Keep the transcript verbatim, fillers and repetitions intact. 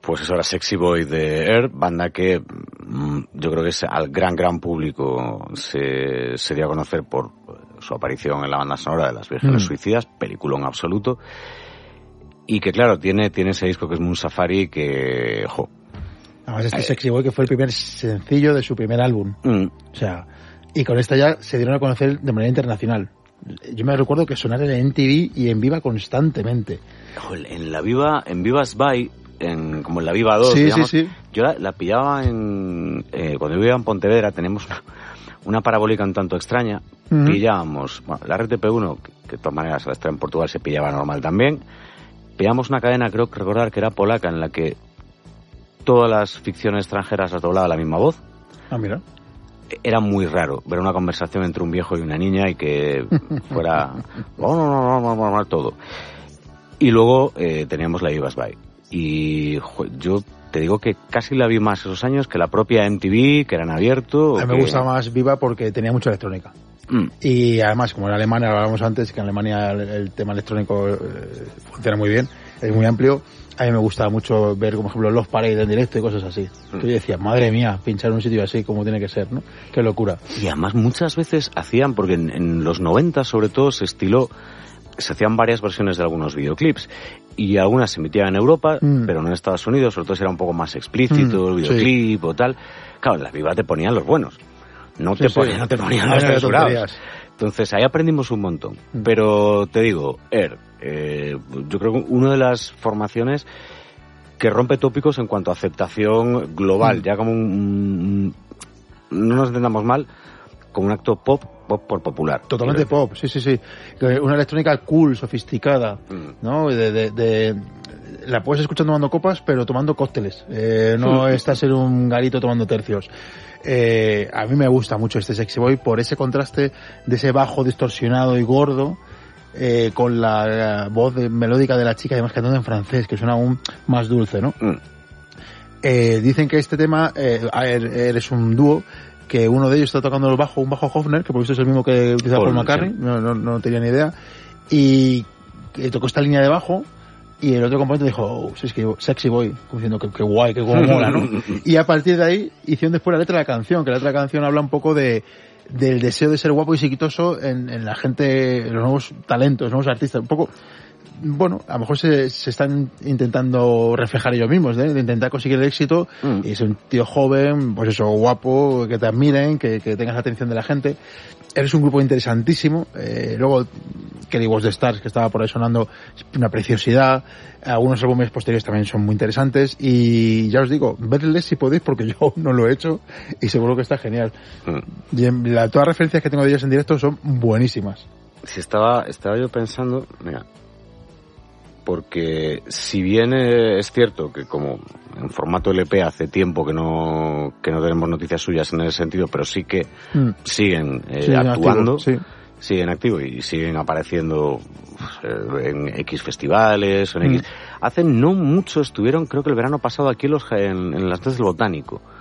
Pues eso era Sexy Boy de Air, banda que mmm, yo creo que es, al gran, gran público se, se dio a conocer por su aparición en la banda sonora de Las Vírgenes mm. Suicidas, peliculón absoluto, y que claro, tiene, tiene ese disco que es Moon Safari que, jo. Además este eh, Sexy Boy que fue el primer sencillo de su primer álbum, mm. o sea, y con esta ya se dieron a conocer de manera internacional. Yo me recuerdo que sonara en M T V y en Viva constantemente. En la Viva, en Viva's By, en, como en la Viva dos, sí, digamos, sí, sí. yo la, la pillaba en, eh, cuando yo vivía en Pontevedra, tenemos una, una parabólica un tanto extraña, uh-huh. pillábamos, bueno, la R T P uno, que, que de todas maneras la extra en Portugal se pillaba normal también, pillábamos una cadena, creo que recordar que era polaca, en la que todas las ficciones extranjeras las doblaba la misma voz. Ah, mira. Era muy raro ver una conversación entre un viejo y una niña y que fuera todo. Y luego eh, teníamos la Viva's By. Y jo, yo te digo que casi la vi más esos años que la propia M T V, que era en abierto. A mí que... me gustaba más Viva porque tenía mucha electrónica. Mm. Y además, como en Alemania, hablábamos antes, que en Alemania el, el tema electrónico eh, funciona muy bien, es muy amplio. A mí me gustaba mucho ver, como ejemplo, Love Parade en directo y cosas así. Mm. Yo decía, madre mía, pinchar en un sitio así como tiene que ser, ¿no? Qué locura. Y además muchas veces hacían, porque en, en los noventa sobre todo se estiló, se hacían varias versiones de algunos videoclips. Y algunas se emitían en Europa, mm. pero no en Estados Unidos, sobre todo si era un poco más explícito mm, el videoclip sí. o tal. Claro, en la Viva te ponían los buenos. No te, sí, ponían, sí. No te ponían los censurados. Entonces ahí aprendimos un montón. Mm. Pero te digo, Air, eh, yo creo que una de las formaciones que rompe tópicos en cuanto a aceptación global, mm. ya como un, un... No nos entendamos mal, como un acto pop, pop por popular. Totalmente pop, sí, sí, sí. Una electrónica cool, sofisticada, mm. ¿no? De, de, de, la puedes escuchar tomando copas, pero tomando cócteles. Eh, no estás en un garito tomando tercios. Eh, a mí me gusta mucho este Sexy Boy por ese contraste de ese bajo distorsionado y gordo eh, con la, la voz de, melódica de la chica, además cantando en francés, que suena aún más dulce, ¿no? Mm. Eh, dicen que este tema, eh, eres un dúo, que uno de ellos está tocando el bajo, un bajo Hofner, que por visto es el mismo que utiliza Paul McCartney, no, no, no tenía ni idea, y que tocó esta línea de bajo, y el otro componente dijo, oh, Sexy Boy, como diciendo que, que guay, que guay, mola, ¿no? Y a partir de ahí hicieron después la letra de la canción, que la letra de la canción habla un poco de del deseo de ser guapo y chiquitoso en, en la gente, en los nuevos talentos, los nuevos artistas, un poco, bueno, a lo mejor se, se están intentando reflejar ellos mismos, ¿eh? De intentar conseguir el éxito mm. y ser un tío joven, pues eso, guapo, que te admiren, que, que tengas la atención de la gente. Eres un grupo interesantísimo. Eh, luego, Kelly Was the Stars, que estaba por ahí sonando, una preciosidad. Algunos álbumes posteriores también son muy interesantes. Y ya os digo, vedles si podéis, porque yo no lo he hecho y seguro que está genial. Mm. Y la, todas las referencias que tengo de ellos en directo son buenísimas. Si estaba, estaba yo pensando, mira, porque si bien es cierto que como en formato L P hace tiempo que no que no tenemos noticias suyas en ese sentido, pero sí que mm. siguen eh, sí, actuando, activo, sí. siguen activos y siguen apareciendo en X festivales o en mm. X. Hace no mucho estuvieron, creo que el verano pasado aquí en, los, en, en las Noches del Botánico.